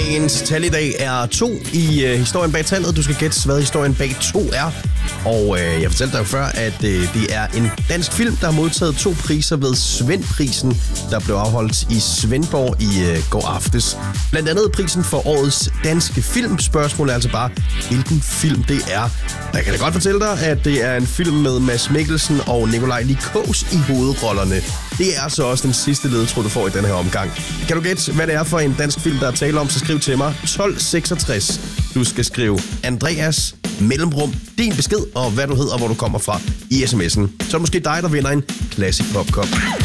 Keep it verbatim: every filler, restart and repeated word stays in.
Dagens tal i dag er to i øh, historien bag tallet. Du skal gætte, hvad historien bag to er. Og øh, jeg fortalte dig jo før, at øh, det er en dansk film, der har modtaget to priser ved Svendprisen, der blev afholdt i Svendborg i øh, går aftes. Blandt andet prisen for årets danske film. Spørgsmålet er altså bare, hvilken film det er. Og jeg kan da godt fortælle dig, at det er en film med Mads Mikkelsen og Nikolaj Likos i hovedrollerne. Det er så også den sidste ledetråd, du får i den her omgang. Kan du gætte, hvad det er for en dansk film, der er tale om, så skriv til mig tolv seksogtres. Du skal skrive Andreas, mellemrum, din besked og hvad du hedder og hvor du kommer fra i sms'en. Så er det måske dig, der vinder en Classic Popcorn.